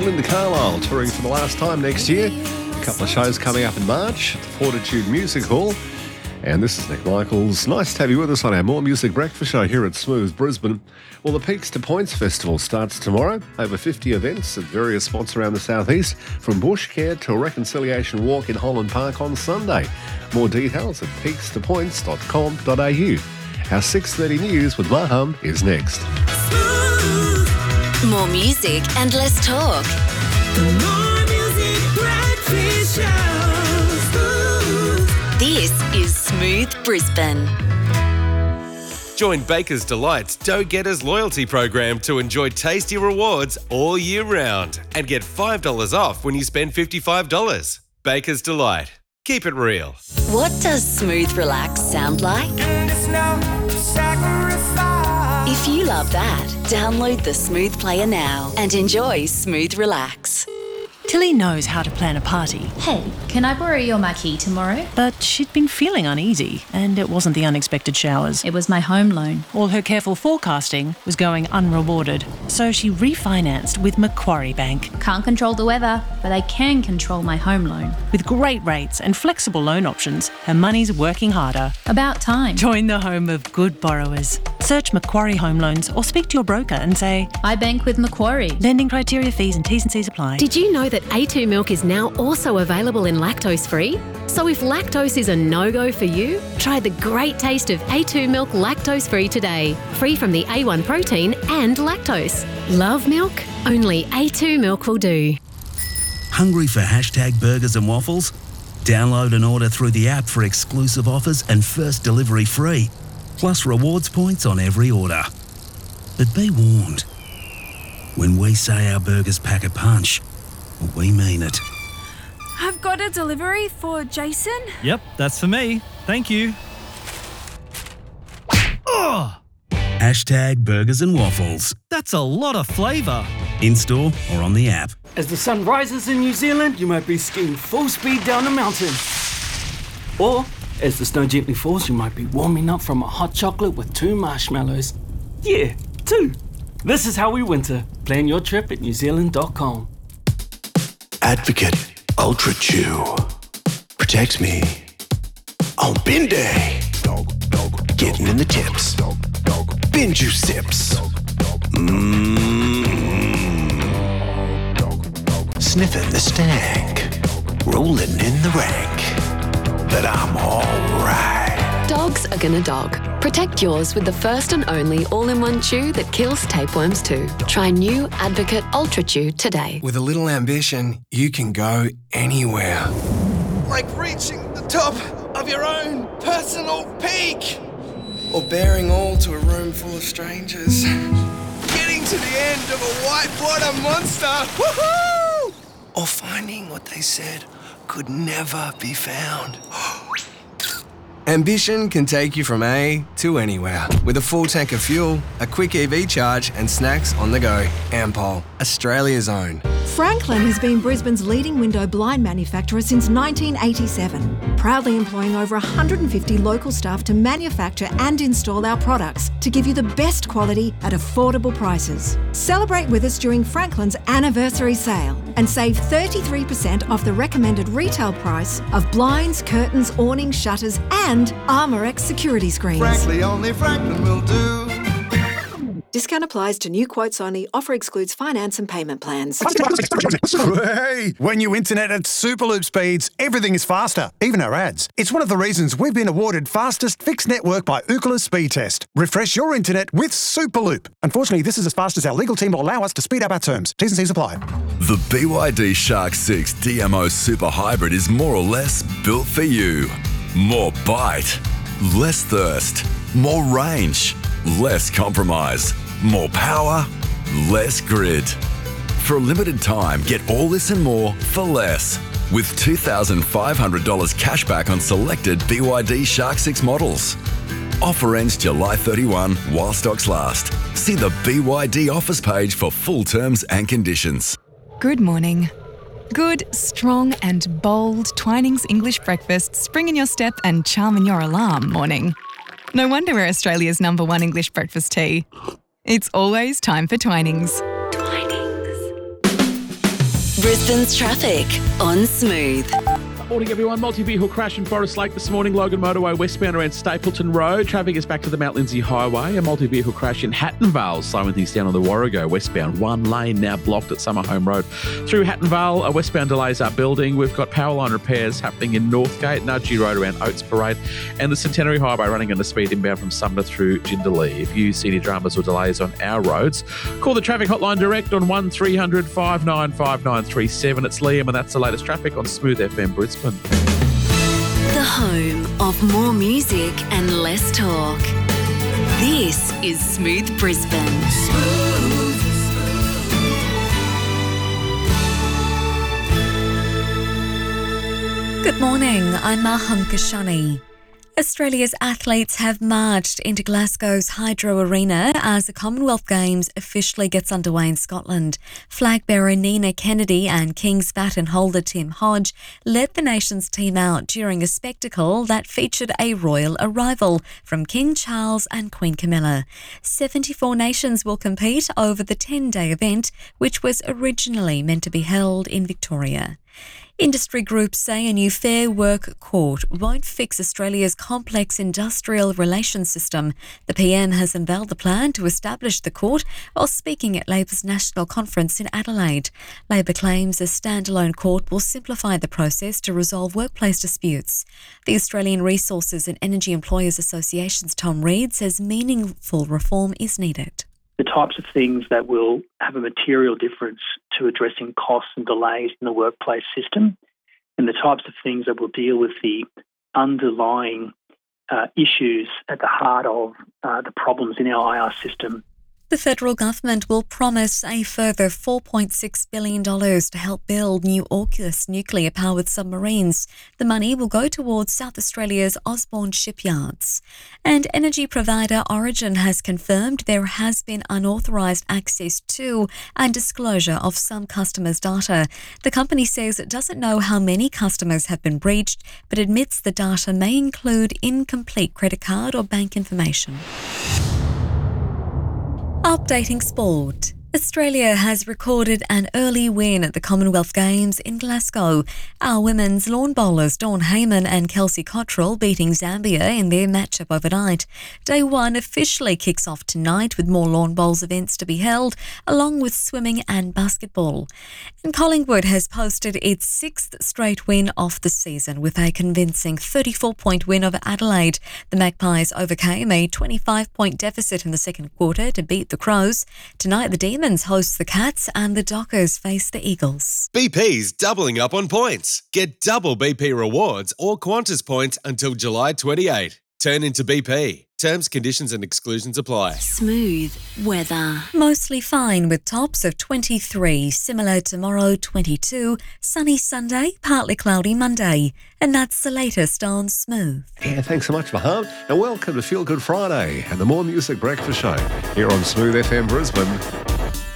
Belinda Carlisle touring for the last time next year. A couple of shows coming up in March at the Fortitude Music Hall. And this is Nick Michaels. Nice to have you with us on our More Music Breakfast show here at Smooth Brisbane. Well, the Peaks to Points Festival starts tomorrow. Over 50 events at various spots around the southeast, from bush care to a reconciliation walk in Holland Park on Sunday. More details at peakstopoints.com.au. Our 6:30 news with Maham is next. More music and less talk. The More Music Breakfast Show. This is Smooth Brisbane. Join Baker's Delight's Go-Getters loyalty program to enjoy tasty rewards all year round and get $5 off when you spend $55. Baker's Delight. Keep it real. What does Smooth Relax sound like? If you love that, download the Smooth Player now and enjoy Smooth Relax. Tilly knows how to plan a party. Hey, can I borrow your marquee tomorrow? But she'd been feeling uneasy, and it wasn't the unexpected showers. It was my home loan. All her careful forecasting was going unrewarded, so she refinanced with Macquarie Bank. Can't control the weather, but I can control my home loan. With great rates and flexible loan options, her money's working harder. About time. Join the home of good borrowers. Search Macquarie Home Loans or speak to your broker and say, I bank with Macquarie. Lending criteria, fees and T's and C's apply. Did you know that A2 milk is now also available in lactose-free? So if lactose is a no-go for you, try the great taste of A2 milk lactose-free today. Free from the A1 protein and lactose. Love milk? Only A2 milk will do. Hungry for hashtag burgers and waffles? Download and order through the app for exclusive offers and first delivery free, plus rewards points on every order. But be warned, when we say our burgers pack a punch, we mean it. I've got a delivery for Jason. Yep, that's for me. Thank you. Oh! Hashtag burgers and waffles. That's a lot of flavour. In-store or on the app. As the sun rises in New Zealand, you might be skiing full speed down a mountain. Or, as the snow gently falls, you might be warming up from a hot chocolate with 2 marshmallows. Yeah, 2. This is how we winter. Plan your trip at newzealand.com. Advocate Ultra Chew protects me on bin day. Getting in the tips. Bin juice sips. Sniffing the stank. Rolling in the rank. But I'm alright. Dogs are gonna dog. Protect yours with the first and only all-in-one chew that kills tapeworms too. Try new Advocate Ultra Chew today. With a little ambition, you can go anywhere. Like reaching the top of your own personal peak. Or bearing all to a room full of strangers. Getting to the end of a whitewater monster. Woohoo! Or finding what they said could never be found. Ambition can take you from A to anywhere. With a full tank of fuel, a quick EV charge and snacks on the go. Ampol, Australia's own. Franklin has been Brisbane's leading window blind manufacturer since 1987, proudly employing over 150 local staff to manufacture and install our products to give you the best quality at affordable prices. Celebrate with us during Franklin's anniversary sale and save 33% off the recommended retail price of blinds, curtains, awnings, shutters and Armorex security screens. Frankly, only Franklin will do. Discount applies to new quotes only. Offer excludes finance and payment plans. Hey! When you internet at Superloop speeds, everything is faster, even our ads. It's one of the reasons we've been awarded fastest fixed network by Ookla Speed Test. Refresh your internet with Superloop. Unfortunately, this is as fast as our legal team will allow us to speed up our terms. T's and C's apply. The BYD Shark 6 DMO Super Hybrid is more or less built for you. More bite, less thirst, more range, less compromise, more power, less grid. For a limited time, get all this and more for less. With $2,500 cash back on selected BYD Shark 6 models. Offer ends July 31 while stocks last. See the BYD offers page for full terms and conditions. Good morning. Good, strong and bold Twinings English breakfast spring in your step and charm in your alarm morning. No wonder we're Australia's #1 English breakfast tea. It's always time for Twinings. Brisbane's traffic on Smooth. Morning everyone, multi-vehicle crash in Forest Lake this morning, Logan Motorway westbound around Stapleton Road. Traffic is back to the Mount Lindesay Highway. A multi-vehicle crash in Hatton Vale, slowing things down on the Warrego westbound. One lane now blocked at Summer Home Road. Through Hatton Vale, westbound delays are building. We've got power line repairs happening in Northgate, Nudgee Road around Oates Parade, and the Centenary Highway running under speed inbound from Sumner through Jindalee. If you see any dramas or delays on our roads, call the traffic hotline direct on 1300 595937. It's Liam, and that's the latest traffic on Smooth FM Brisbane. The home of more music and less talk. This is Smooth Brisbane. Good morning, I'm Maham Kashani. Australia's athletes have marched into Glasgow's Hydro Arena as the Commonwealth Games officially gets underway in Scotland. Flag bearer Nina Kennedy and King's baton holder Tim Hodge led the nation's team out during a spectacle that featured a royal arrival from King Charles and Queen Camilla. 74 nations will compete over the 10-day event, which was originally meant to be held in Victoria. Industry groups say a new Fair Work Court won't fix Australia's complex industrial relations system. The PM has unveiled the plan to establish the court while speaking at Labor's National Conference in Adelaide. Labor claims a standalone court will simplify the process to resolve workplace disputes. The Australian Resources and Energy Employers Association's Tom Reid says meaningful reform is needed. The types of things that will have a material difference to addressing costs and delays in the workplace system, and the types of things that will deal with the underlying issues at the heart of the problems in our IR system. The federal government will promise a further $4.6 billion to help build new AUKUS nuclear-powered submarines. The money will go towards South Australia's Osborne shipyards. And energy provider Origin has confirmed there has been unauthorised access to and disclosure of some customers' data. The company says it doesn't know how many customers have been breached, but admits the data may include incomplete credit card or bank information. Updating sport. Australia has recorded an early win at the Commonwealth Games in Glasgow. Our women's lawn bowlers Dawn Heyman and Kelsey Cottrell beating Zambia in their matchup overnight. Day one officially kicks off tonight with more lawn bowls events to be held, along with swimming and basketball. And Collingwood has posted its sixth straight win of the season with a convincing 34-point win over Adelaide. The Magpies overcame a 25-point deficit in the second quarter to beat the Crows. Tonight the Demons host the Cats and the Dockers face the Eagles. BP's doubling up on points. Get double BP rewards or Qantas points until July 28. Turn into BP. Terms, conditions and exclusions apply. Smooth weather. Mostly fine with tops of 23, similar tomorrow 22, sunny Sunday, partly cloudy Monday. And that's the latest on Smooth. Yeah, thanks so much, Maham. And welcome to Feel Good Friday and the More Music Breakfast Show here on Smooth FM Brisbane.